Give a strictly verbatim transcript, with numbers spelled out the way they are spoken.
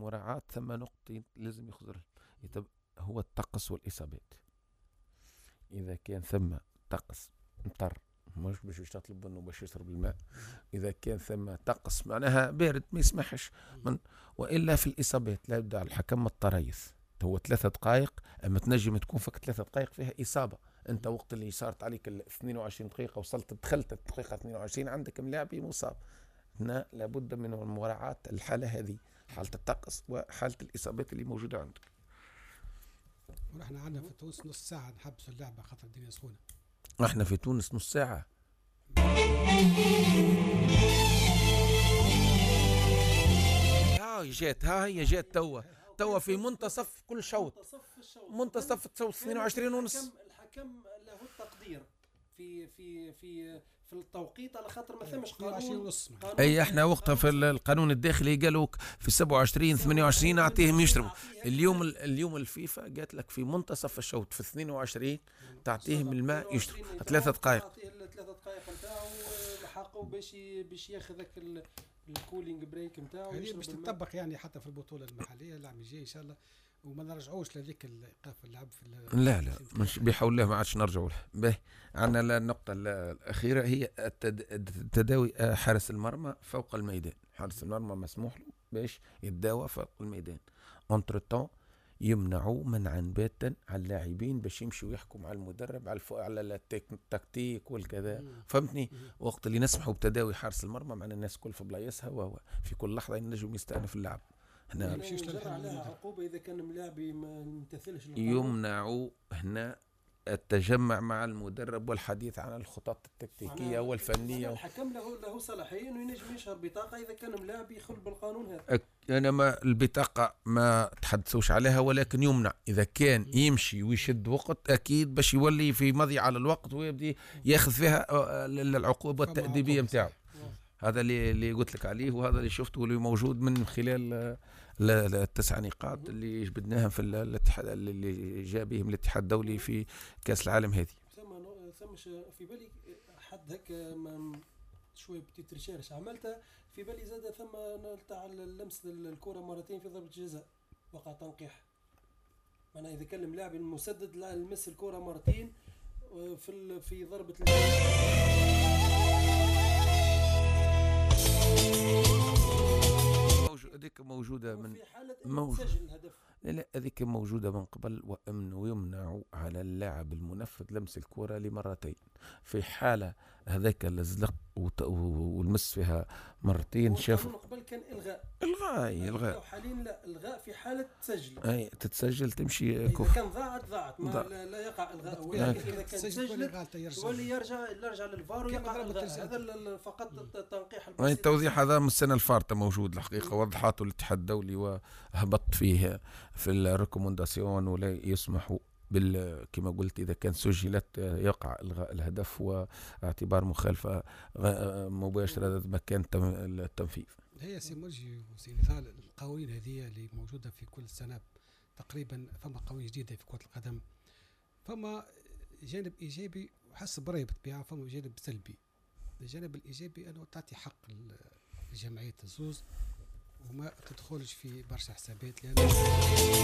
المراعاة ثم نقطة لازم يخزر هو الطقس والإصابات. إذا كان ثم طقس مطر مش باش يطلب منه باش يشرب الماء، إذا كان ثم طقس معناها بارد ما يسمحش من، وإلا في الإصابات لا يبدأ الحكم الطرايث هو ثلاثة دقائق، أما تنجم تكون فك ثلاثة دقائق فيها إصابة. أنت وقت اللي صارت عليك ال اثنين وعشرين دقيقة وصلت دخلت الدقيقة اثنين وعشرين عندك ملاعبي مصاب. هنا لابد من مراعاة الحالة هذه، حالة الطقس وحالة الإصابات اللي موجودة عندك. ونحن عندنا في تونس نص ساعة نحبسوا اللعبة خاطر الدنيا سخونة. احنا في تونس نص ساعة. ها هي جات ها هي جات توا توا في منتصف كل شوط، منتصف تسوي اثنين وعشرين ونص. الحكم له التقدير في في في في التوقيت على خاطر ما ثمش قانون. اي احنا وقتها في القانون الداخلي قالوا في سبعة وعشرين ثمانية وعشرين اعطيهم يشربوا. اليوم اليوم الفيفا قالت لك في منتصف الشوط في اثنين وعشرين تعطيهم الماء يشربوا ثلاثة دقائق. ثلاثة دقائق نتاعو لحقوا باش باش ياخذ ذاك الكولينج بريك نتاعو. هذه باش تطبق يعني حتى في البطولة المحلية العام الجاي ان شاء الله، وما نرجعوش لذيك الايقاف اللعب في لا لا مش بحول الله ما عادش نرجعوا له. باهي عندنا النقطة الأخيرة هي التداوي حارس المرمى فوق الميدان. حارس المرمى مسموح له باش يتداوى فوق الميدان. انتر تون يمنعوا منعا باتا على اللاعبين باش يمشوا يحكوا مع المدرب على الفو... على التكتيك والكذا، فهمتني؟ وقت اللي نسمحوا بتداوي حارس المرمى مع الناس كل في بلايصها وهو في كل لحظة ينجم يستأنف اللعب. هنا يمشيش عليها عقوبة إذا كان ملاعبي ما يمتثلش القانون. يمنعوا هنا التجمع مع المدرب والحديث عن الخطط التكتيكية والفنية. الحكم له له صلاحية إنه ينجم يشهر بطاقة إذا كان ملاعب يخل بالقانون هذا. أنا ما البطاقة ما تحدثوش عليها، ولكن يمنع إذا كان يمشي ويشد وقت أكيد باش يولي في مضي على الوقت ويبدي ياخذ فيها العقوبة التأديبية متاعه. هذا اللي اللي قلت لك عليه، وهذا اللي شفته واللي موجود من خلال التسع نقاط اللي جبدناهم في الاتحاد اللي جاء بهم الاتحاد الدولي في كأس العالم هذه. ثم ثم في بالي حد هكا شويه بتيت ريشيرش عملتها في بالي زاد ثم تاع لمس الكره مرتين في ضربه الجزاء وقع تنقيح. معناها اذا كان اللاعب المسدد لا لمس الكره مرتين في في ضربه هذيك موجودة من في حالة موجود. سجل الهدف. لا لا هذيك موجودة من قبل، وأمن ويمنع على اللاعب المنفذ لمس الكرة لمرتين. في حالة هذاك الزلق والمس فيها مرتين شافوا قبل كان إلغاء إلغاء إلغاء حاليا لا إلغاء في حالة تسجل. أي تتسجل تمشي إذا كان ضاعت ضاعت ما لا, لا يقع إلغاء، ولكن إذا كان سجل يولي يرجع يرجع للفار ويقع إلغاء. هذا فقط التنقيح البسيط. التوضيح هذا من السنة الفارطة موجود الحقيقة، وضحته الاتحاد الدولي وهبط فيه في الريكومنداسيون ولا يسمحوا بال كما قلت إذا كان سجلت يقع إلغاء الهدف واعتبار مخالفة مباشرة مكان التنفيذ. هي سي مرجي وسي مثال القوانين هذه اللي موجودة في كل سنة تقريبا، فما قوانين جديدة في كرة القدم، فما جانب إيجابي وحسب برأيي بالطبيعة، فما جانب سلبي. الجانب الإيجابي أنه تعطي حق الجمعية الزوز وما تدخلش في برشا حسابات، لأن